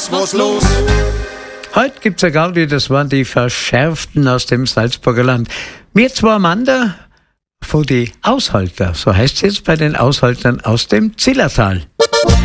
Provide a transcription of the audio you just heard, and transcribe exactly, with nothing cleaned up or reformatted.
was, was los? Heute gibt's eine Gaudi, das waren die Verschärften aus dem Salzburger Land. Mir zwar Amanda von die Aushalter, so heißt es jetzt bei den Aushaltern aus dem Zillertal.